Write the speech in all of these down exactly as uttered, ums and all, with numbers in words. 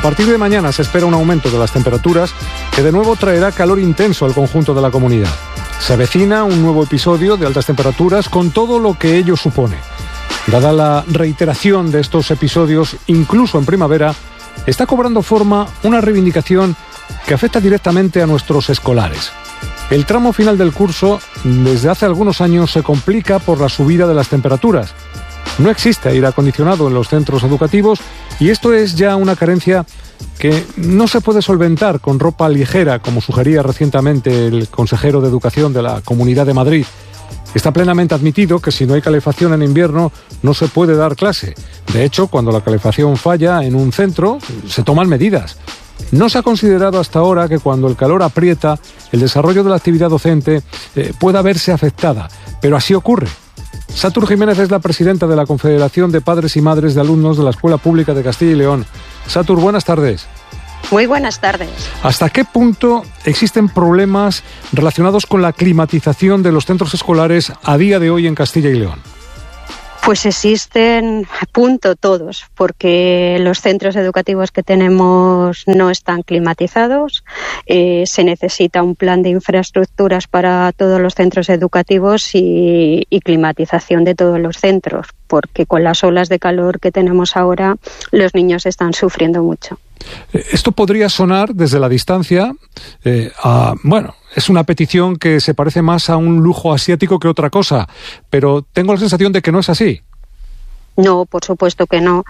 A partir de mañana se espera un aumento de las temperaturas que de nuevo traerá calor intenso al conjunto de la comunidad. Se avecina un nuevo episodio de altas temperaturas con todo lo que ello supone. Dada la reiteración de estos episodios, incluso en primavera, está cobrando forma una reivindicación que afecta directamente a nuestros escolares. El tramo final del curso, desde hace algunos años, se complica por la subida de las temperaturas. No existe aire acondicionado en los centros educativos y esto es ya una carencia que no se puede solventar con ropa ligera, como sugería recientemente el consejero de Educación de la Comunidad de Madrid. Está plenamente admitido que si no hay calefacción en invierno no se puede dar clase. De hecho, cuando la calefacción falla en un centro, se toman medidas. No se ha considerado hasta ahora que cuando el calor aprieta, el desarrollo de la actividad docente eh, pueda verse afectada, pero así ocurre. Satur Jiménez es la presidenta de la Confederación de Padres y Madres de Alumnos de la Escuela Pública de Castilla y León. Satur, buenas tardes. Muy buenas tardes. ¿Hasta qué punto existen problemas relacionados con la climatización de los centros escolares a día de hoy en Castilla y León? Pues existen a punto todos, porque los centros educativos que tenemos no están climatizados. Eh, se necesita un plan de infraestructuras para todos los centros educativos y, y climatización de todos los centros, porque con las olas de calor que tenemos ahora, los niños están sufriendo mucho. Esto podría sonar desde la distancia eh, a, bueno, es una petición que se parece más a un lujo asiático que otra cosa, pero tengo la sensación de que no es así. No, por supuesto que no.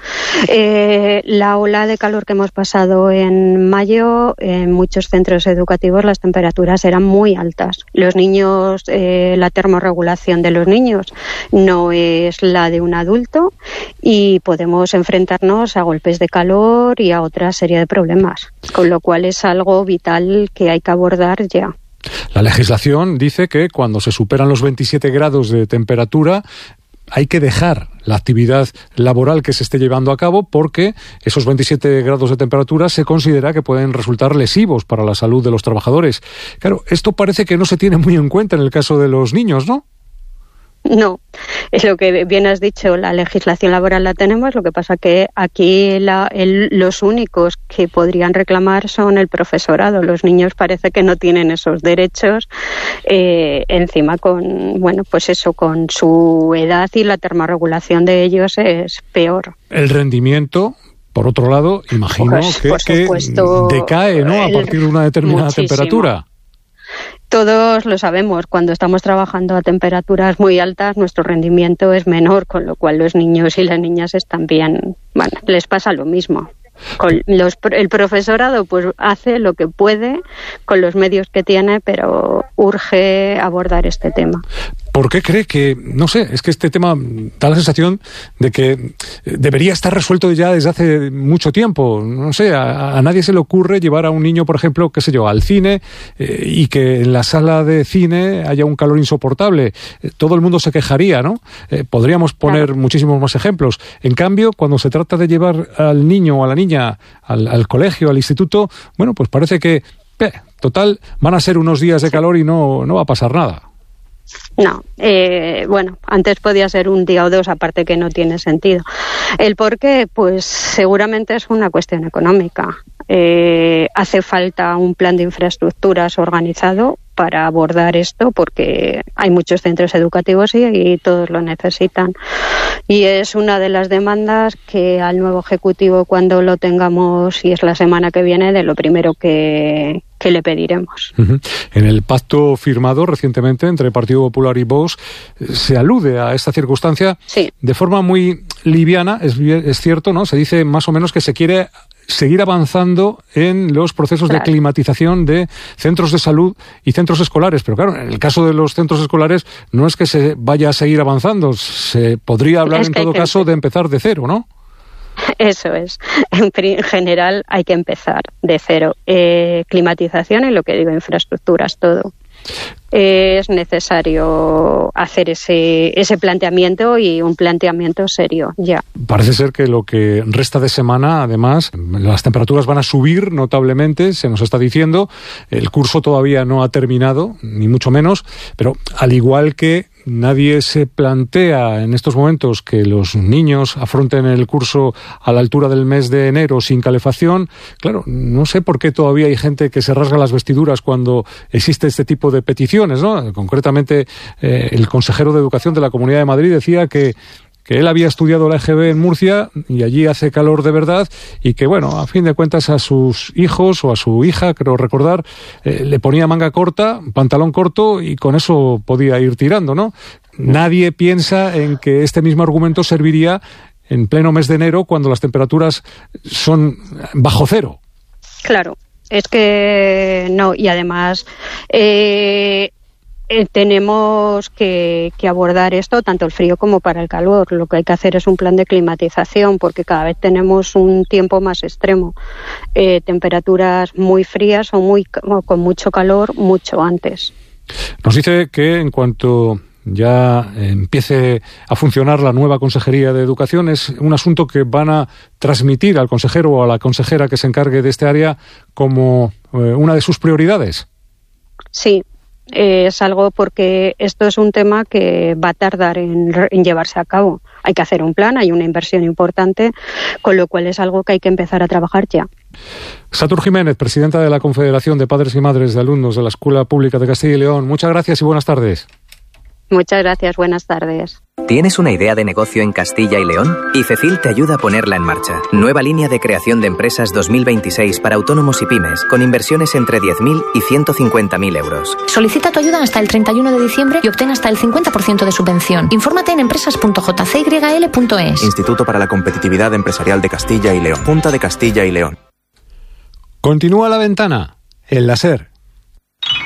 Eh, la ola de calor que hemos pasado en mayo, en muchos centros educativos las temperaturas eran muy altas. Los niños, eh, la termorregulación de los niños no es la de un adulto y podemos enfrentarnos a golpes de calor y a otra serie de problemas, con lo cual es algo vital que hay que abordar ya. La legislación dice que cuando se superan los veintisiete grados de temperatura hay que dejar la actividad laboral que se esté llevando a cabo porque esos veintisiete grados de temperatura se considera que pueden resultar lesivos para la salud de los trabajadores. Claro, esto parece que no se tiene muy en cuenta en el caso de los niños, ¿no? No, es lo que bien has dicho, la legislación laboral la tenemos, lo que pasa que aquí la, el, los únicos que podrían reclamar son el profesorado. Los niños parece que no tienen esos derechos, eh, encima con, bueno, pues eso, con su edad y la termorregulación de ellos es peor. El rendimiento, por otro lado, imagino pues, que, por supuesto, que decae, ¿no?, a partir de una determinada muchísimo. temperatura. Todos lo sabemos, cuando estamos trabajando a temperaturas muy altas, nuestro rendimiento es menor, con lo cual los niños y las niñas están bien, bueno, les pasa lo mismo. Con los, el profesorado pues hace lo que puede con los medios que tiene, pero urge abordar este tema. ¿Por qué cree que, no sé, es que este tema da la sensación de que debería estar resuelto ya desde hace mucho tiempo? No sé, a, a nadie se le ocurre llevar a un niño, por ejemplo, qué sé yo, al cine eh, y que en la sala de cine haya un calor insoportable. Eh, todo el mundo se quejaría, ¿no? Eh, podríamos poner claro. muchísimos más ejemplos. En cambio, cuando se trata de llevar al niño o a la niña al, al colegio, al instituto, bueno, pues parece que, eh, total, van a ser unos días de calor y no, no va a pasar nada. No, eh, bueno, antes podía ser un día o dos, aparte que no tiene sentido. ¿El por qué? Pues seguramente es una cuestión económica. Eh, hace falta un plan de infraestructuras organizado para abordar esto, porque hay muchos centros educativos y, y todos lo necesitan. Y es una de las demandas que al nuevo Ejecutivo, cuando lo tengamos, y es la semana que viene, de lo primero que, que le pediremos. Uh-huh. En el pacto firmado recientemente entre el Partido Popular y Vox se alude a esta circunstancia sí. de forma muy liviana, es, es cierto, ¿no? Se dice más o menos que se quiere seguir avanzando en los procesos claro. de climatización de centros de salud y centros escolares. Pero claro, en el caso de los centros escolares no es que se vaya a seguir avanzando, se podría hablar es en todo caso de empezar de cero, ¿no? Eso es. En general hay que empezar de cero. Eh, climatización y lo que digo, infraestructuras, todo. Es necesario hacer ese, ese planteamiento y un planteamiento serio ya. Parece ser que lo que resta de semana, además, las temperaturas van a subir notablemente, se nos está diciendo. El curso todavía no ha terminado, ni mucho menos, pero al igual que nadie se plantea en estos momentos que los niños afronten el curso a la altura del mes de enero sin calefacción. Claro, no sé por qué todavía hay gente que se rasga las vestiduras cuando existe este tipo de peticiones, ¿no? Concretamente, eh, el consejero de Educación de la Comunidad de Madrid decía que que él había estudiado la E G B en Murcia y allí hace calor de verdad y que, bueno, a fin de cuentas a sus hijos o a su hija, creo recordar, eh, le ponía manga corta, pantalón corto y con eso podía ir tirando, ¿no? Nadie piensa en que este mismo argumento serviría en pleno mes de enero cuando las temperaturas son bajo cero. Claro, es que no, y además eh, eh, tenemos que, que abordar esto, tanto el frío como para el calor. Lo que hay que hacer es un plan de climatización, porque cada vez tenemos un tiempo más extremo. Eh, temperaturas muy frías o, muy, o con mucho calor mucho antes. Nos dice que en cuanto ya empiece a funcionar la nueva Consejería de Educación, es un asunto que van a transmitir al consejero o a la consejera que se encargue de este área como eh, una de sus prioridades. Sí, eh, es algo porque esto es un tema que va a tardar en, en llevarse a cabo. Hay que hacer un plan, hay una inversión importante, con lo cual es algo que hay que empezar a trabajar ya. Satur Jiménez, presidenta de la Confederación de Padres y Madres de Alumnos de la Escuela Pública de Castilla y León. Muchas gracias y buenas tardes. Muchas gracias, buenas tardes. ¿Tienes una idea de negocio en Castilla y León? IFECIL te ayuda a ponerla en marcha. Nueva línea de creación de empresas dos mil veintiséis para autónomos y pymes, con inversiones entre diez mil y ciento cincuenta mil euros. Solicita tu ayuda hasta el treinta y uno de diciembre y obtén hasta el cincuenta por ciento de subvención. Infórmate en empresas punto j c y l punto e s. Instituto para la Competitividad Empresarial de Castilla y León. Junta de Castilla y León. Continúa La Ventana, en la SER.